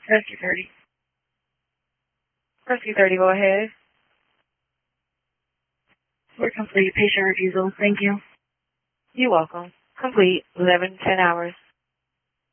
Rescue 30. Rescue 30, go ahead. We're complete. Patient refusal. Thank you. You're welcome. Complete. 11:10 hours.